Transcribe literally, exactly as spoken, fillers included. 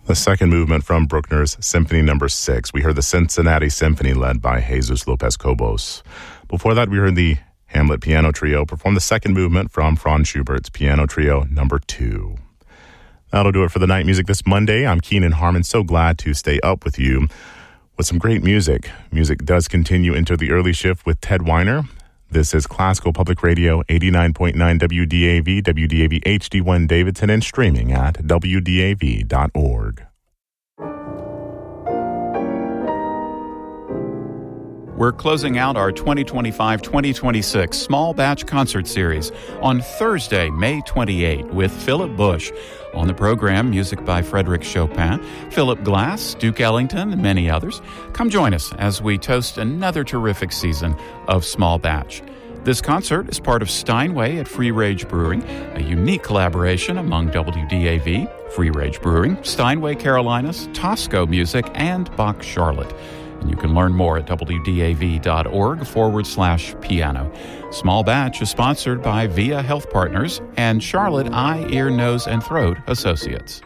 The second movement from Bruckner's Symphony Number Six. We heard the Cincinnati Symphony led by Jesus Lopez Cobos. Before that, we heard the Hamlet Piano Trio perform the second movement from Franz Schubert's Piano Trio Number Two. That'll do it for the night music this Monday. I'm Keenan Harmon, so glad to stay up with you with some great music. Music does continue into the early shift with Ted Weiner. This is Classical Public Radio, eighty-nine point nine W D A V, W D A V H D one Davidson, and streaming at W D A V dot org. We're closing out our twenty twenty-five twenty twenty-six Small Batch Concert Series on Thursday, May twenty-eighth, with Philip Bush. On the program, music by Frédéric Chopin, Philip Glass, Duke Ellington, and many others. Come join us as we toast another terrific season of Small Batch. This concert is part of Steinway at Free Rage Brewing, a unique collaboration among W D A V, Free Rage Brewing, Steinway Carolinas, Tosco Music, and Bach Charlotte. And you can learn more at W D A V dot org forward slash piano. Small Batch is sponsored by Via Health Partners and Charlotte Eye, Ear, Nose, and Throat Associates.